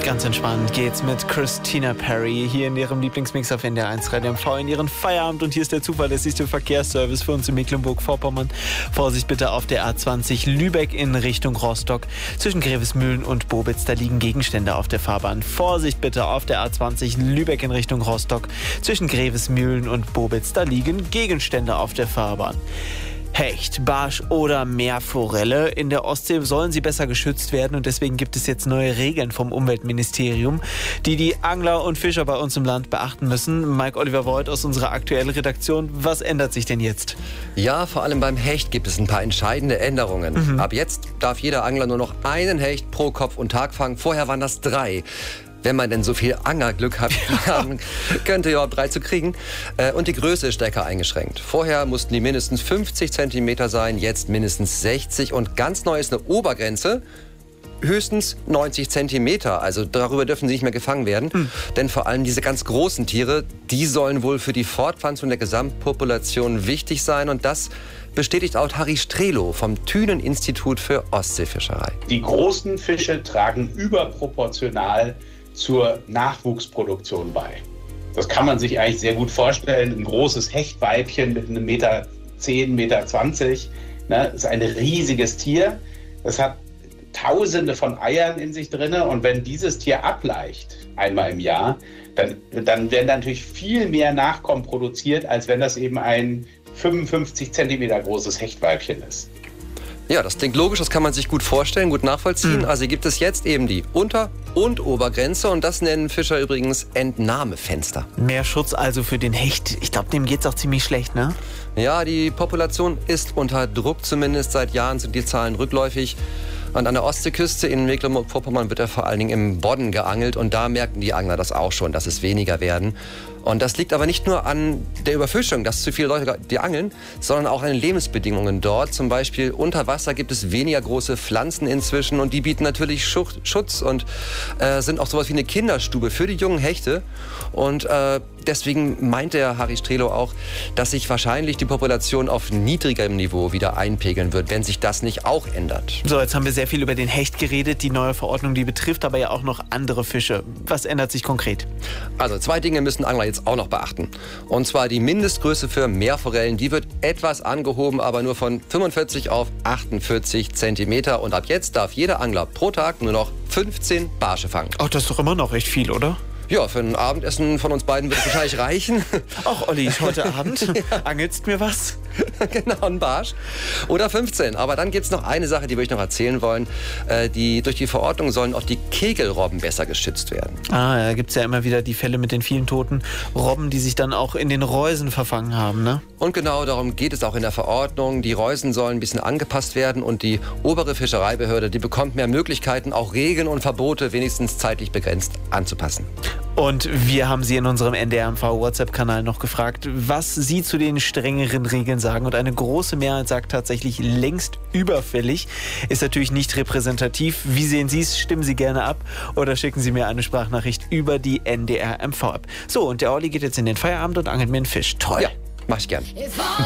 Ganz entspannt geht's mit Christina Perri hier in ihrem Lieblingsmix auf NDR 1 Radio MV in ihren Feierabend. Und hier ist der zuverlässigste Verkehrsservice für uns in Mecklenburg-Vorpommern. Vorsicht bitte auf der A20 Lübeck in Richtung Rostock. Zwischen Grevesmühlen und Bobitz, da liegen Gegenstände auf der Fahrbahn. Vorsicht bitte auf der A20 Lübeck in Richtung Rostock. Zwischen Grevesmühlen und Bobitz, da liegen Gegenstände auf der Fahrbahn. Hecht, Barsch oder Meerforelle. In der Ostsee sollen sie besser geschützt werden und deswegen gibt es jetzt neue Regeln vom Umweltministerium, die die Angler und Fischer bei uns im Land beachten müssen. Mike Oliver Voigt aus unserer aktuellen Redaktion. Was ändert sich denn jetzt? Ja, vor allem beim Hecht gibt es ein paar entscheidende Änderungen. Ab jetzt darf jeder Angler nur noch einen Hecht pro Kopf und Tag fangen. Vorher waren das 3. Wenn man denn so viel Angerglück hat, könnte ja auch 3 zu kriegen. Und die Größe ist stärker eingeschränkt. Vorher mussten die mindestens 50 cm sein, jetzt mindestens 60. Und ganz neu ist eine Obergrenze, höchstens 90 cm. Also darüber dürfen sie nicht mehr gefangen werden. Denn vor allem diese ganz großen Tiere, die sollen wohl für die Fortpflanzung der Gesamtpopulation wichtig sein. Und das bestätigt auch Harry Strelo vom Thünen-Institut für Ostseefischerei. Die großen Fische tragen überproportional zur Nachwuchsproduktion bei. Das kann man sich eigentlich sehr gut vorstellen. Ein großes Hechtweibchen mit einem 1,10 Meter, 1,20 Meter, ne, ist ein riesiges Tier. Das hat Tausende von Eiern in sich drin. Und wenn dieses Tier ableicht, einmal im Jahr, dann werden natürlich viel mehr Nachkommen produziert, als wenn das eben ein 55 Zentimeter großes Hechtweibchen ist. Ja, das klingt logisch, das kann man sich gut vorstellen, gut nachvollziehen. Also gibt es jetzt eben die Unter- und Obergrenze und das nennen Fischer übrigens Entnahmefenster. Mehr Schutz also für den Hecht. Ich glaube, dem geht's auch ziemlich schlecht, ne? Ja, die Population ist unter Druck, zumindest seit Jahren sind die Zahlen rückläufig. Und an der Ostseeküste in Mecklenburg-Vorpommern wird vor allen Dingen im Bodden geangelt und da merken die Angler das auch schon, dass es weniger werden. Und das liegt aber nicht nur an der Überfischung, dass zu viele Leute die angeln, sondern auch an den Lebensbedingungen dort. Zum Beispiel unter Wasser gibt es weniger große Pflanzen inzwischen und die bieten natürlich Schutz und sind auch sowas wie eine Kinderstube für die jungen Hechte. Und deswegen meint der Harry Strelo auch, dass sich wahrscheinlich die Population auf niedrigerem Niveau wieder einpegeln wird, wenn sich das nicht auch ändert. So, jetzt haben wir sehr viel über den Hecht geredet. Die neue Verordnung, die betrifft aber ja auch noch andere Fische. Was ändert sich konkret? Also 2 Dinge müssen Angler jetzt auch noch beachten. Und zwar die Mindestgröße für Meerforellen, die wird etwas angehoben, aber nur von 45 auf 48 Zentimeter. Und ab jetzt darf jeder Angler pro Tag nur noch 15 Barsche fangen. Ach, das ist doch immer noch recht viel, oder? Ja, für ein Abendessen von uns beiden wird es wahrscheinlich reichen. Ach, Olli, heute Abend angelst mir was? Genau, ein Barsch. Oder 15. Aber dann gibt es noch eine Sache, die würde ich noch erzählen wollen. Durch die Verordnung sollen auch die Kegelrobben besser geschützt werden. Da gibt es ja immer wieder die Fälle mit den vielen toten Robben, die sich dann auch in den Reusen verfangen haben, ne? Und genau darum geht es auch in der Verordnung. Die Reusen sollen ein bisschen angepasst werden und die obere Fischereibehörde, die bekommt mehr Möglichkeiten, auch Regeln und Verbote wenigstens zeitlich begrenzt anzupassen. Und wir haben Sie in unserem NDR-MV WhatsApp-Kanal noch gefragt, was Sie zu den strengeren Regeln sagen. Und eine große Mehrheit sagt tatsächlich längst überfällig. Ist natürlich nicht repräsentativ. Wie sehen Sie es? Stimmen Sie gerne ab oder schicken Sie mir eine Sprachnachricht über die NDR-MV-App. So, und der Olli geht jetzt in den Feierabend und angelt mir einen Fisch. Toll. Ja, mach ich gern.